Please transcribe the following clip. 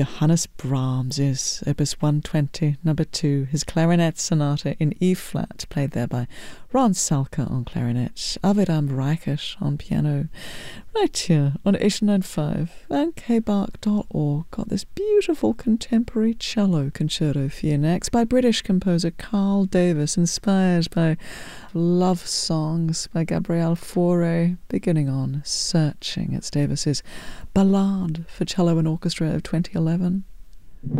Johannes Brahms is Opus 120, number 2, his clarinet sonata in E-flat, played there by Ron Salker on clarinet, Aviram Reichert on piano, right here on 895 and kbark.org. Got this beautiful contemporary cello concerto for you next by British composer Carl Davis, inspired by love songs by Gabrielle Fauré, beginning on Searching. It's Davis's Ballade for Cello and Orchestra of 2011.